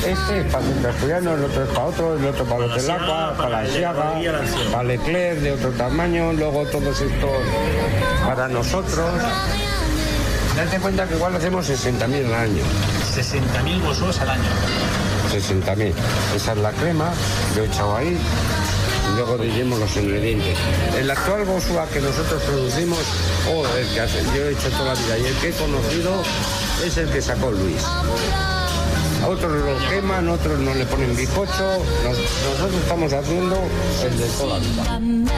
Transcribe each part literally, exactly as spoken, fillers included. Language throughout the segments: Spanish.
Este es para el castellano, el otro es para otro, el otro para los del agua, para la siaga, para el eclair de otro tamaño, luego todos estos para nosotros. Date cuenta que igual hacemos sesenta mil al año. sesenta mil bolsos al año. sesenta mil. Esa es la crema, lo he echado ahí. Y luego diremos los ingredientes. El actual Bosua que nosotros producimos, o el que hace, yo he hecho toda la vida, y el que he conocido es el que sacó Luis. Otros lo queman, otros no le ponen bizcocho. Nos, nosotros estamos haciendo el de toda la vida.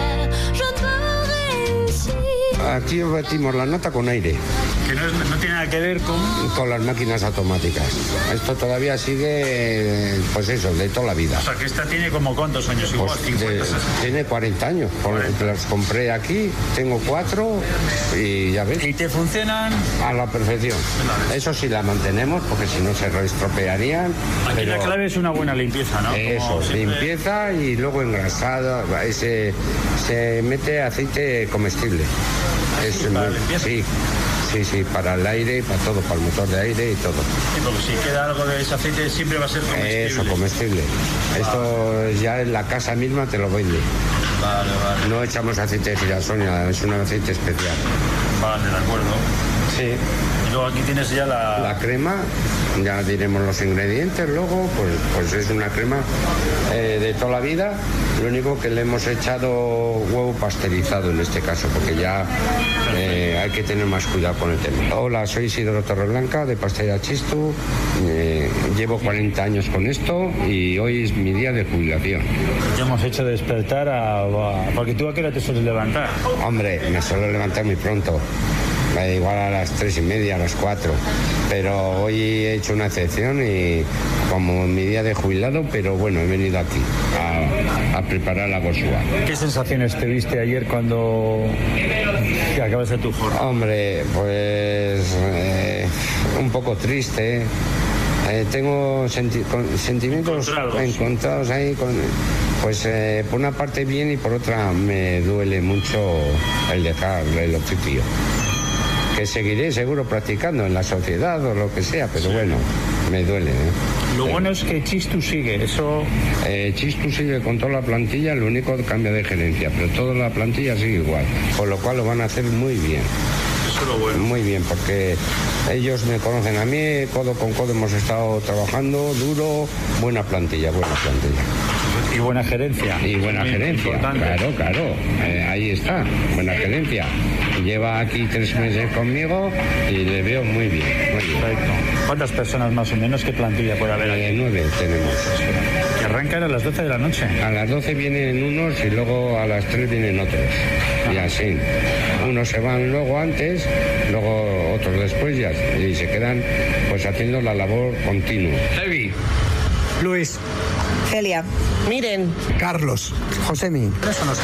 Aquí batimos la nata con aire. Que no, es, no tiene nada que ver con... Con las máquinas automáticas. Esto todavía sigue, pues eso, de toda la vida. O sea, que esta tiene como cuántos años igual, pues cincuenta, de, tiene cuarenta años. cuarenta. Las compré aquí, tengo cuatro y ya ves. ¿Y te funcionan? A la perfección. Eso sí la mantenemos porque si no se estropearían. Aquí pero la clave es una buena limpieza, ¿no? Eso, siempre... limpieza y luego engrasado. Se, se mete aceite comestible. Es ¿Para muy, limpieza? Sí. Sí, sí, para el aire, para todo, para el motor de aire y todo. Sí, porque si queda algo de ese aceite siempre va a ser comestible. Eso, comestible. Vale. Esto ya en la casa misma te lo vende. Vale, vale. No echamos aceite de girasol, es un aceite especial. Vale, de acuerdo. Sí. Y luego aquí tienes ya la... La crema, ya diremos los ingredientes luego, pues, pues es una crema eh, de toda la vida. Lo único que le hemos echado huevo pasteurizado en este caso, porque ya eh, hay que tener más cuidado con el tema. Hola, soy Isidro Torreblanca de Pastelería Chistu. Eh, llevo cuarenta años con esto y hoy es mi día de jubilación. Ya hemos hecho despertar a... a... Porque tú a qué hora te sueles levantar. Hombre, me suelo levantar muy pronto. Igual a las tres y media, a las cuatro. Pero hoy he hecho una excepción y como mi día de jubilado, pero bueno, he venido aquí a, a preparar la Bosua. ¿Qué sensaciones te viste ayer cuando acabas de tu jornada? Hombre, pues eh, un poco triste. Eh, tengo senti con, sentimientos encontrados, encontrados ahí. Con, pues eh, por una parte bien y por otra me duele mucho el dejar el oficio. Que seguiré seguro practicando en la sociedad o lo que sea, pero sí. Bueno, me duele. ¿eh? Lo bueno es que Chistu sigue, eso... Eh, Chistu sigue con toda la plantilla, lo único que cambia de gerencia, pero toda la plantilla sigue igual, con lo cual lo van a hacer muy bien. Eso es lo bueno. Muy bien, porque ellos me conocen a mí, codo con codo hemos estado trabajando duro, buena plantilla, buena plantilla. Y buena gerencia. Y buena muy gerencia, importante. claro, claro, eh, ahí está, buena gerencia. Lleva aquí tres meses conmigo y le veo muy bien, muy bien. Perfecto. ¿Cuántas personas más o menos? ¿Qué plantilla puede haber aquí? Eh, nueve tenemos. Que arrancan a las doce de la noche. A las doce vienen unos y luego a las tres vienen otros. Ah. Y así. Unos se van luego antes, luego otros después ya, y se quedan pues haciendo la labor continua. Heavy. Luis. Celia. Miren. Carlos. Josemi. Eso nos